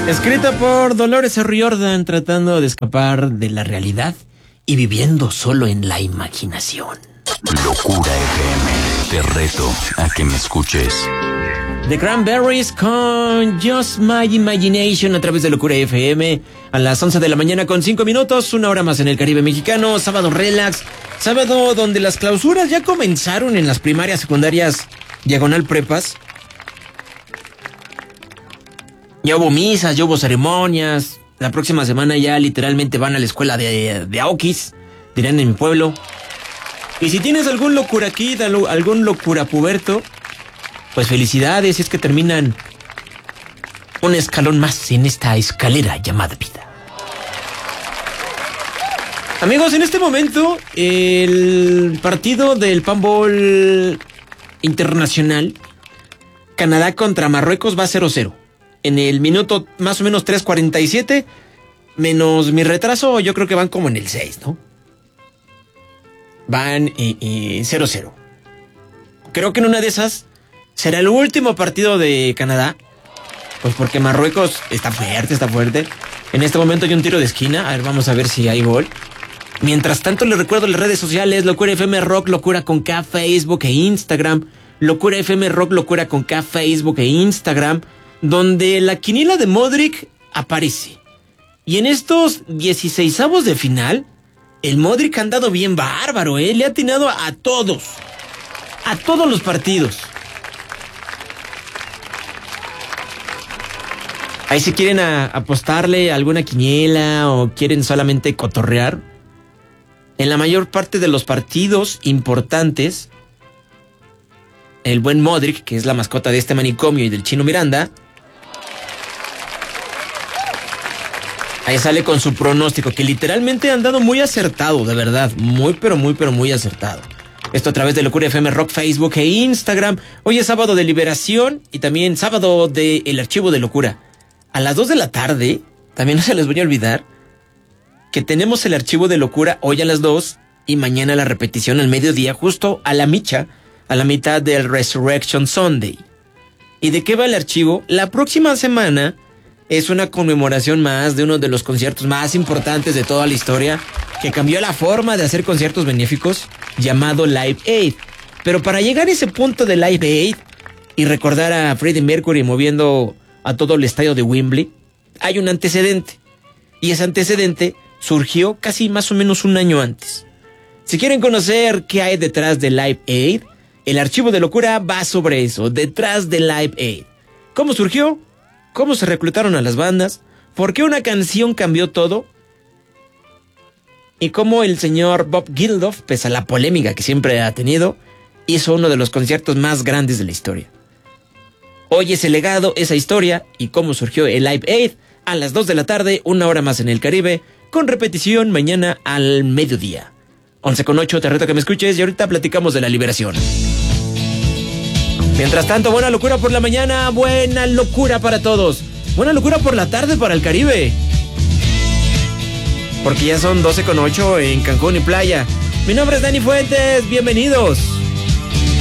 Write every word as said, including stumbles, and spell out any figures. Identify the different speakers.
Speaker 1: Escrita por Dolores O'Riordan, tratando de escapar de la realidad y viviendo solo en la imaginación.
Speaker 2: Locura F M, te reto a que me escuches.
Speaker 1: The Cranberries con Just My Imagination a través de Locura F M a las once de la mañana con cinco minutos, una hora más en el Caribe mexicano, sábado relax, sábado donde las clausuras ya comenzaron en las primarias, secundarias, diagonal prepas. Ya hubo misas, ya hubo ceremonias. La próxima semana ya literalmente van a la escuela de, de Aokis, dirán en mi pueblo. Y si tienes algún locura kid, algún locura puberto, pues felicidades, si es que terminan un escalón más en esta escalera llamada vida. Amigos, en este momento el partido del Panball Internacional, Canadá contra Marruecos, va cero cero. En el minuto más o menos tres cuarenta y siete, menos mi retraso, yo creo que van como en el seis, ¿no? Van y, y cero cero. Creo que en una de esas será el último partido de Canadá, pues porque Marruecos está fuerte, está fuerte. En este momento hay un tiro de esquina, a ver, vamos a ver si hay gol. Mientras tanto, les recuerdo las redes sociales: Locura F M Rock, Locura con K, Facebook e Instagram. Locura F M Rock, Locura con K, Facebook e Instagram, donde la quiniela de Modric aparece. Y en estos dieciseisavos de final, el Modric ha andado bien bárbaro, ¿eh? Le ha atinado a, a todos. A todos los partidos. Ahí si quieren a, apostarle alguna quiniela o quieren solamente cotorrear, en la mayor parte de los partidos importantes, el buen Modric, que es la mascota de este manicomio y del Chino Miranda, ahí sale con su pronóstico, que literalmente han dado muy acertado, de verdad. Muy, pero muy, pero muy acertado. Esto a través de Locura F M Rock, Facebook e Instagram. Hoy es sábado de Liberación y también sábado de El Archivo de Locura. A las dos de la tarde, también no se les voy a olvidar, que tenemos el Archivo de Locura hoy a las dos y mañana la repetición al mediodía, justo a la micha, a la mitad del Resurrection Sunday. ¿Y de qué va el archivo? La próxima semana es una conmemoración más de uno de los conciertos más importantes de toda la historia, que cambió la forma de hacer conciertos benéficos, llamado Live Aid. Pero para llegar a ese punto de Live Aid y recordar a Freddie Mercury moviendo a todo el estadio de Wembley, hay un antecedente. Y ese antecedente surgió casi más o menos un año antes. Si quieren conocer qué hay detrás de Live Aid, el Archivo de Locura va sobre eso, detrás de Live Aid. ¿Cómo surgió? ¿Cómo se reclutaron a las bandas? ¿Por qué una canción cambió todo? Y cómo el señor Bob Geldof, pese a la polémica que siempre ha tenido, hizo uno de los conciertos más grandes de la historia. Hoy ese legado, esa historia y cómo surgió el Live Aid a las dos de la tarde, una hora más en el Caribe, con repetición mañana al mediodía. once con ocho, te reto a que me escuches y ahorita platicamos de la liberación. Mientras tanto, buena locura por la mañana, buena locura para todos. Buena locura por la tarde para el Caribe. Porque ya son doce con ocho en Cancún y Playa. Mi nombre es Dani Fuentes, bienvenidos.